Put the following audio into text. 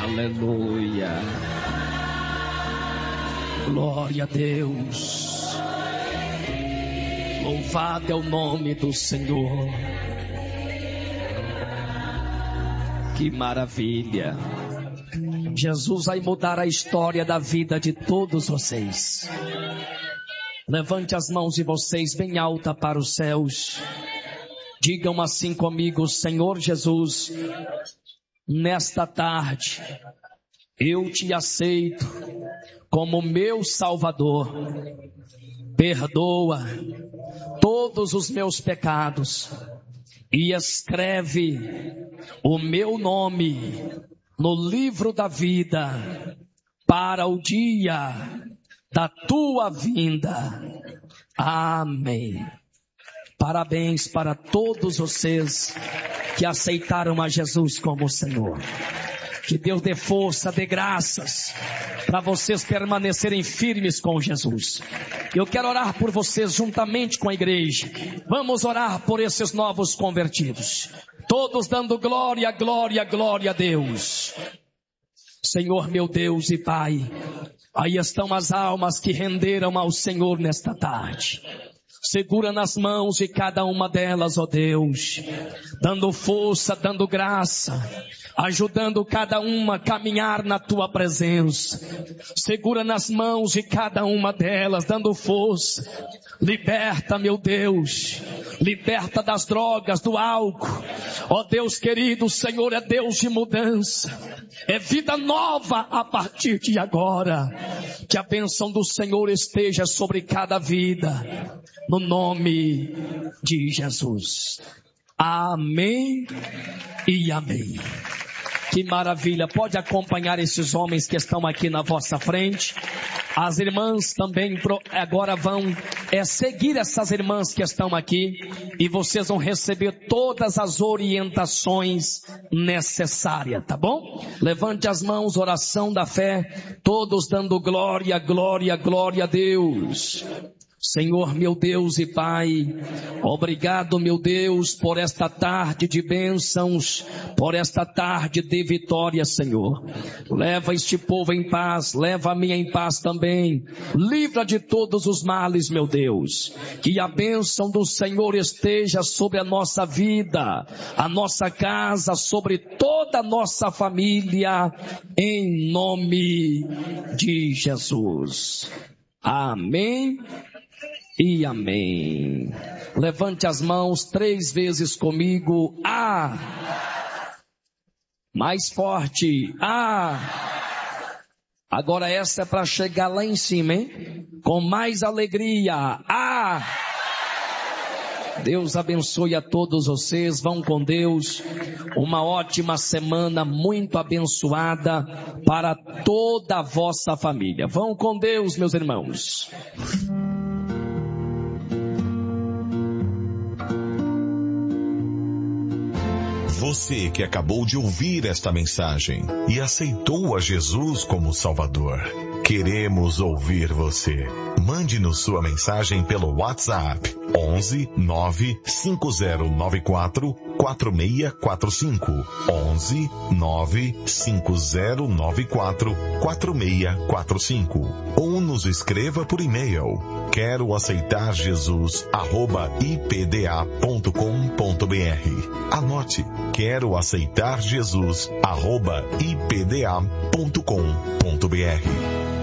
Aleluia. Glória a Deus. Louvado é o nome do Senhor. Que maravilha. Jesus vai mudar a história da vida de todos vocês. Levante as mãos de vocês bem alta para os céus. Digam assim comigo: Senhor Jesus, nesta tarde eu te aceito como meu Salvador. Perdoa todos os meus pecados e escreve o meu nome no livro da vida para o dia da tua vinda. Amém. Parabéns para todos vocês que aceitaram a Jesus como Senhor. Que Deus dê força, dê graças para vocês permanecerem firmes com Jesus. Eu quero orar por vocês juntamente com a igreja. Vamos orar por esses novos convertidos. Todos dando glória, glória, glória a Deus. Senhor meu Deus e Pai, aí estão as almas que renderam ao Senhor nesta tarde. Segura nas mãos de cada uma delas, ó Deus, dando força, dando graça, ajudando cada uma a caminhar na tua presença. Segura nas mãos de cada uma delas, dando força. Liberta, meu Deus, liberta das drogas, do álcool. Ó Deus querido, o Senhor é Deus de mudança, é vida nova a partir de agora. Que a bênção do Senhor esteja sobre cada vida, no nome de Jesus. Amém e amém. Que maravilha, pode acompanhar esses homens que estão aqui na vossa frente. As irmãs também agora vão seguir essas irmãs que estão aqui, e vocês vão receber todas as orientações necessárias, tá bom? Levante as mãos, oração da fé, todos dando glória, glória, glória a Deus. Senhor meu Deus e Pai, obrigado meu Deus por esta tarde de bênçãos, por esta tarde de vitória, Senhor. Leva este povo em paz, leva a minha em paz também. Livra de todos os males, meu Deus. Que a bênção do Senhor esteja sobre a nossa vida, a nossa casa, sobre toda a nossa família, em nome de Jesus. Amém e amém. Levante as mãos 3 vezes comigo. Mais forte. Agora essa é para chegar lá em cima, hein? Com mais alegria. Deus abençoe a todos vocês. Vão com Deus. Uma ótima semana, muito abençoada para toda a vossa família. Vão com Deus, meus irmãos. Você que acabou de ouvir esta mensagem e aceitou a Jesus como Salvador, queremos ouvir você. Mande-nos sua mensagem pelo WhatsApp 11 95094 4645 11 95094 4645 ou nos escreva por e-mail quero aceitar Jesus @ipda.com.br. Anote, quero aceitar Jesus @ipda.com.br.